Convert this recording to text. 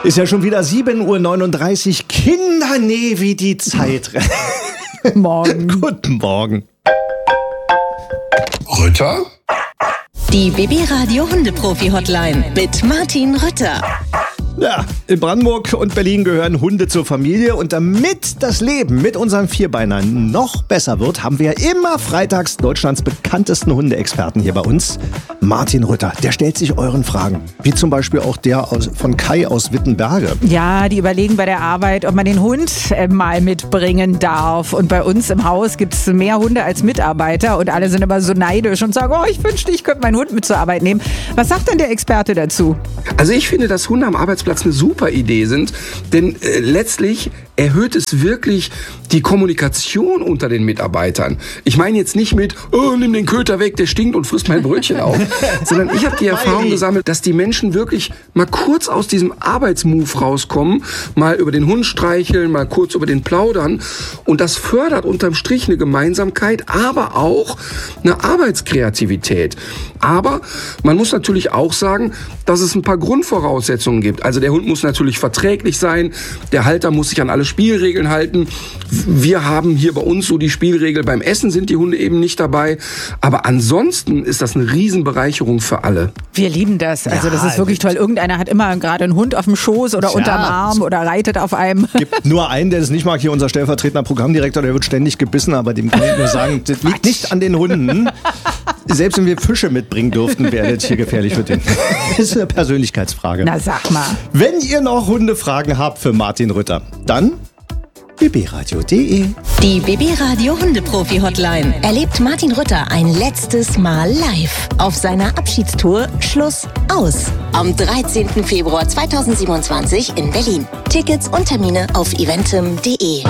Ist ja schon wieder 7:39 Uhr. Kinder, nee, wie die Zeit rennt. Morgen. Guten Morgen. Rütter? Die BB-Radio Hundeprofi-Hotline mit Martin Rütter. Ja, in Brandenburg und Berlin gehören Hunde zur Familie und damit das Leben mit unseren Vierbeinern noch besser wird, haben wir immer freitags Deutschlands bekanntesten Hundeexperten hier bei uns. Martin Rütter, der stellt sich euren Fragen, wie zum Beispiel auch der von Kai aus Wittenberge. Ja, die überlegen bei der Arbeit, ob man den Hund mal mitbringen darf. Und bei uns im Haus gibt es mehr Hunde als Mitarbeiter und alle sind immer so neidisch und sagen, oh, ich wünschte, ich könnte meinen Hund mit zur Arbeit nehmen. Was sagt denn der Experte dazu? Also ich finde, dass Hunde am Arbeitsplatz eine super Idee sind, denn letztlich erhöht es wirklich die Kommunikation unter den Mitarbeitern. Ich meine jetzt nicht mit, oh, nimm den Köter weg, der stinkt und frisst mein Brötchen auf, sondern ich habe die Erfahrung gesammelt, dass die Menschen wirklich mal kurz aus diesem Arbeitsmove rauskommen, mal über den Hund streicheln, mal kurz über den plaudern und das fördert unterm Strich eine Gemeinsamkeit, aber auch eine Arbeitskreativität. Aber man muss natürlich auch sagen, dass es ein paar Grundvoraussetzungen gibt. Also der Hund muss natürlich verträglich sein, der Halter muss sich an alle Spielregeln halten. Wir haben hier bei uns so die Spielregel, beim Essen sind die Hunde eben nicht dabei. Aber ansonsten ist das eine Riesenbereicherung für alle. Wir lieben das. Also das ist wirklich toll. Irgendeiner hat immer gerade einen Hund auf dem Schoß oder unterm Arm oder reitet auf einem. Gibt nur einen, der das nicht mag, hier unser stellvertretender Programmdirektor, der wird ständig gebissen, aber dem kann ich nur sagen, das liegt nicht an den Hunden. Selbst wenn wir Fische mitbringen dürften, wäre das hier gefährlich für den. Das ist eine Persönlichkeitsfrage. Na sag mal. Wenn ihr noch Hundefragen habt für Martin Rütter, dann bbradio.de. Die BB-Radio Hundeprofi-Hotline erlebt Martin Rütter ein letztes Mal live auf seiner Abschiedstour Schluss aus am 13. Februar 2027 in Berlin. Tickets und Termine auf eventim.de.